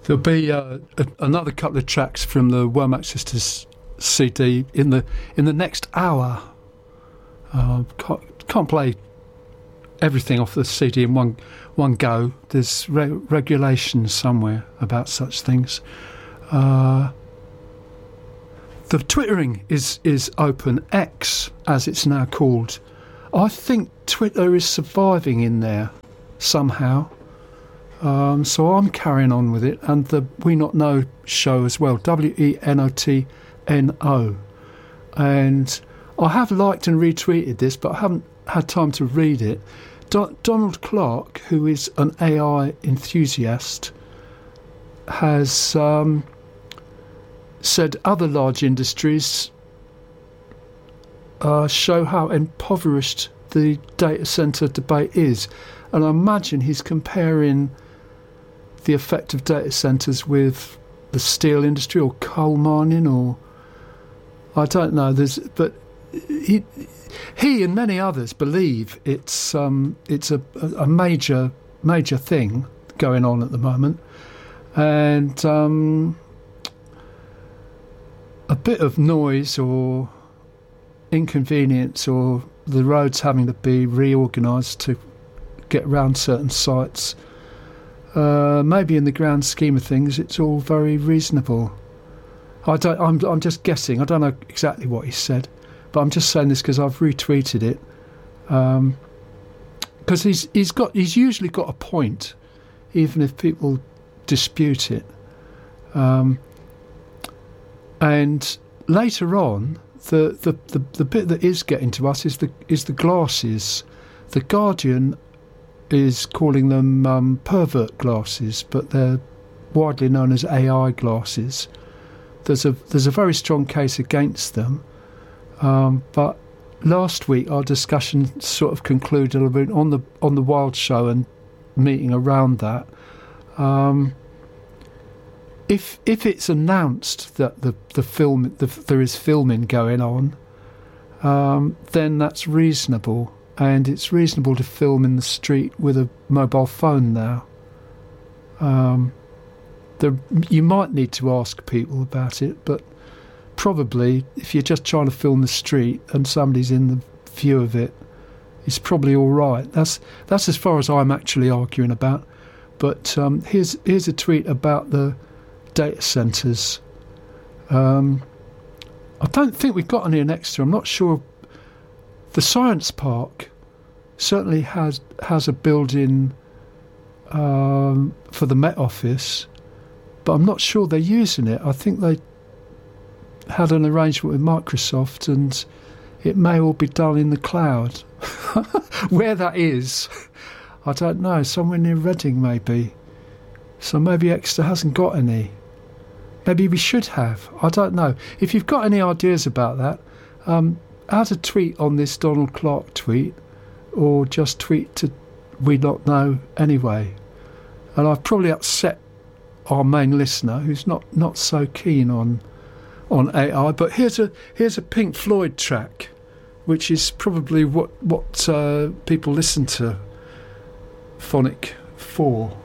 There'll be another couple of tracks from the Womack Sisters CD in the next hour. Can't play everything off the CD in one go. There's regulations somewhere about such things. The twittering is open. X, as it's now called. I think Twitter is surviving in there somehow. So I'm carrying on with it, and the We Not Know show as well, WENOTNO. And I have liked and retweeted this, but I haven't had time to read it. Donald Clark, who is an AI enthusiast, has said other large industries show how impoverished the data centre debate is. And I imagine he's comparing the effect of data centres with the steel industry or coal mining, or I don't know. But he and many others believe it's a major thing going on at the moment, and a bit of noise or inconvenience, or the roads having to be reorganised to get around certain sites. Maybe in the grand scheme of things, it's all very reasonable. I'm just guessing. I don't know exactly what he said, but I'm just saying this because I've retweeted it. Because he's usually got a point, even if people dispute it. And later on, the bit that is getting to us is the glasses. The Guardian is calling them pervert glasses, but they're widely known as AI glasses. There's a very strong case against them, but last week our discussion sort of concluded a little bit on the Wild Show and meeting around that. If it's announced that there is filming going on, then that's reasonable. And it's reasonable to film in the street with a mobile phone now. You might need to ask people about it, but probably if you're just trying to film the street and somebody's in the view of it, it's probably all right. That's as far as I'm actually arguing about. But here's a tweet about the data centres. I don't think we've got any in Exeter. I'm not sure. The Science Park certainly has a building for the Met Office, but I'm not sure they're using it. I think they had an arrangement with Microsoft, and it may all be done in the cloud. Where that is, I don't know. Somewhere near Reading, maybe. So maybe Exeter hasn't got any. Maybe we should have. I don't know. If you've got any ideas about that, add a tweet on this Donald Clark tweet, or just tweet to We Not Know anyway. And I've probably upset our main listener, who's not so keen on AI. But here's a Pink Floyd track, which is probably what people listen to Phonic for.